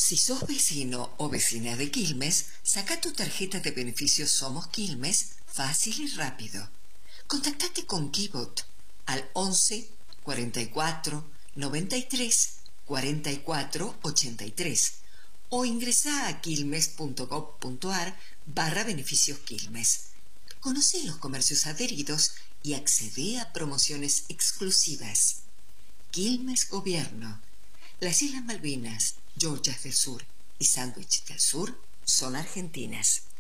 Si sos vecino o vecina de Quilmes, saca tu tarjeta de beneficios Somos Quilmes fácil y rápido. Contactate con Kibot al 11 44 93 44 83 o ingresa a quilmes.gov.ar/beneficios Quilmes. Conoce los comercios adheridos y accede a promociones exclusivas. Quilmes Gobierno. Las Islas Malvinas, Georgias del Sur y Sándwich del Sur son argentinas.